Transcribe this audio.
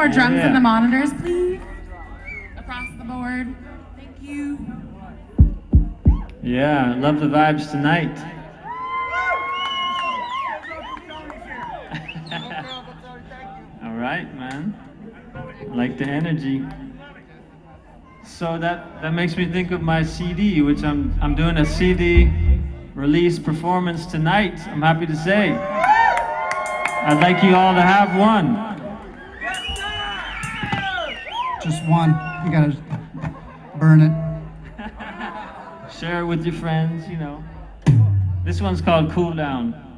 more drums in the monitors, please? Across the board. Thank you. Yeah, love the vibes tonight. All right, man. I like the energy. So that makes me think of my CD, which I'm doing a CD release performance tonight. I'm happy to say. I'd like you all to have one. Just one. You gotta burn it. Share it with your friends, you know. This one's called Cool Down.